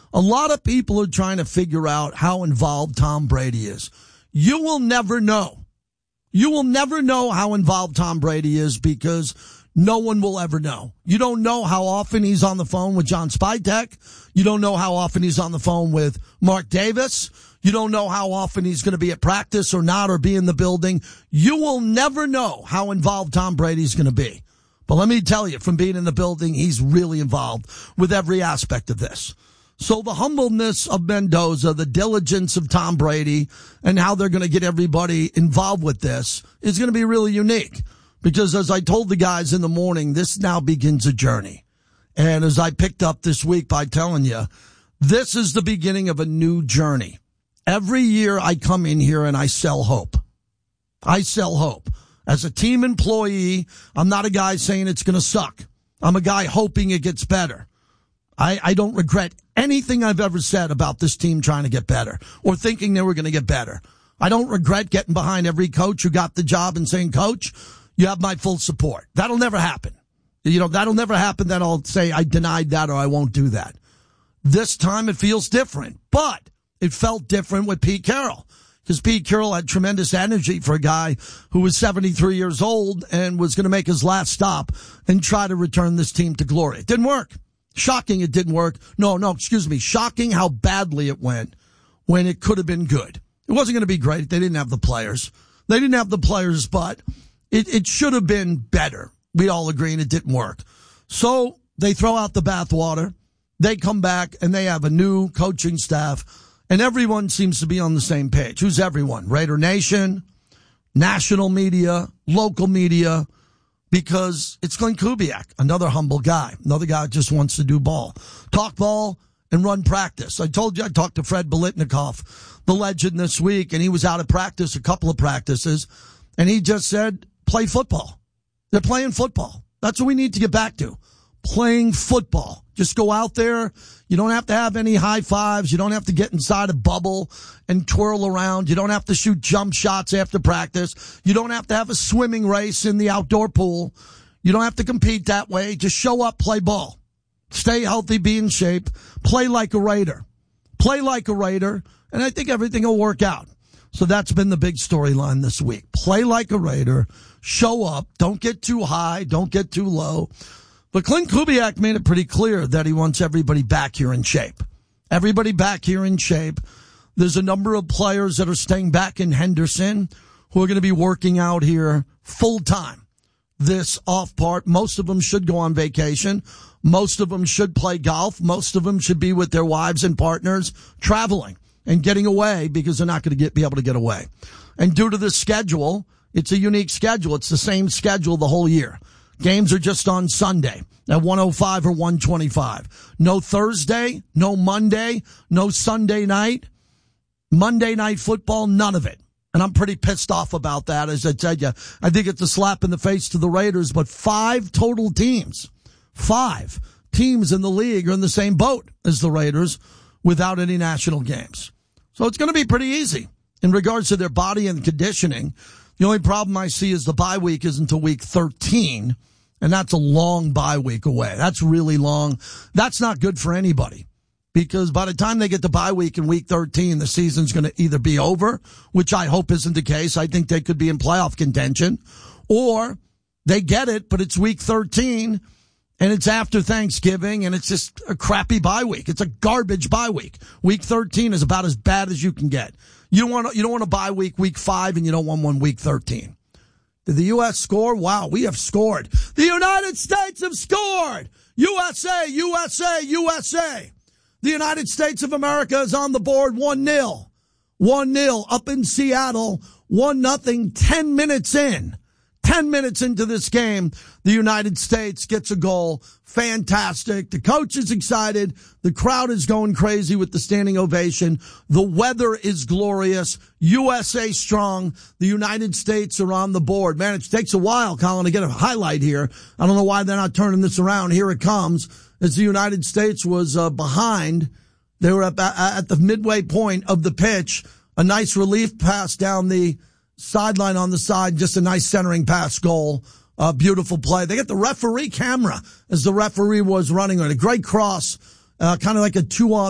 A lot of people are trying to figure out how involved Tom Brady is. You will never know. You will never know how involved Tom Brady is because no one will ever know. You don't know how often he's on the phone with John Spytek. You don't know how often he's on the phone with Mark Davis. You don't know how often he's going to be at practice or not or be in the building. You will never know how involved Tom Brady's going to be. But let me tell you, from being in the building, he's really involved with every aspect of this. So the humbleness of Mendoza, the diligence of Tom Brady, and how they're going to get everybody involved with this is going to be really unique. Because as I told the guys in the morning, this now begins a journey. And as I picked up this week by telling you, this is the beginning of a new journey. Every year I come in here and I sell hope. I sell hope. As a team employee, I'm not a guy saying it's going to suck. I'm a guy hoping it gets better. I don't regret anything I've ever said about this team trying to get better or thinking they were going to get better. I don't regret getting behind every coach who got the job and saying, Coach, you have my full support. That'll never happen. That'll never happen that I'll say I denied that or I won't do that. This time it feels different, but it felt different with Pete Carroll because Pete Carroll had tremendous energy for a guy who was 73 years old and was going to make his last stop and try to return this team to glory. It didn't work. Shocking it didn't work. Shocking how badly it went when it could have been good. It wasn't going to be great. They didn't have the players. But it should have been better. We all agree, and it didn't work. So they throw out the bathwater. They come back, and they have a new coaching staff, and everyone seems to be on the same page. Who's everyone? Raider Nation, national media, local media, because it's Glenn Kubiak, another humble guy, another guy who just wants to do ball. Talk ball and run practice. I told you I talked to Fred Biletnikoff, the legend, this week, and he was out of practice, a couple of practices, and he just said, play football. They're playing football. That's what we need to get back to. Playing football. Just go out there. You don't have to have any high fives. You don't have to get inside a bubble and twirl around. You don't have to shoot jump shots after practice. You don't have to have a swimming race in the outdoor pool. You don't have to compete that way. Just show up, play ball. Stay healthy, be in shape. Play like a Raider. Play like a Raider, and I think everything will work out. So that's been the big storyline this week. Play like a Raider. Show up. Don't get too high. Don't get too low. But Clint Kubiak made it pretty clear that he wants everybody back here in shape. Everybody back here in shape. There's a number of players that are staying back in Henderson who are going to be working out here full time. This off part, most of them should go on vacation. Most of them should play golf. Most of them should be with their wives and partners traveling and getting away because they're not going to be able to get away. And due to the schedule, it's a unique schedule. It's the same schedule the whole year. Games are just on Sunday at 105 or 125. No Thursday, no Monday, no Sunday night. Monday Night Football, none of it. And I'm pretty pissed off about that. As I tell you, I think it's a slap in the face to the Raiders, but 5 total teams, 5 teams in the league are in the same boat as the Raiders without any national games. So it's going to be pretty easy in regards to their body and conditioning. The only problem I see is the bye week is until week 13, and that's a long bye week away. That's really long. That's not good for anybody because by the time they get the bye week in week 13, the season's going to either be over, which I hope isn't the case. I think they could be in playoff contention, or they get it, but it's week 13, and it's after Thanksgiving, and it's just a crappy bye week. It's a garbage bye week. Week 13 is about as bad as you can get. You don't want a bye week 5, and you don't want one week 13. Did the U.S. score? Wow, we have scored. The United States have scored. USA, USA, USA. The United States of America is on the board 1-0. 1-0 up in Seattle. 1-0, 10 minutes in. 10 minutes into this game, the United States gets a goal. Fantastic. The coach is excited. The crowd is going crazy with the standing ovation. The weather is glorious. USA strong. The United States are on the board. Man, it takes a while, Colin, to get a highlight here. I don't know why they're not turning this around. Here it comes. As the United States was behind, they were at the midway point of the pitch. A nice relief pass down the sideline on the side, just a nice centering pass goal. Beautiful play. They get the referee camera as the referee was running on a great cross, kind of like a 2-on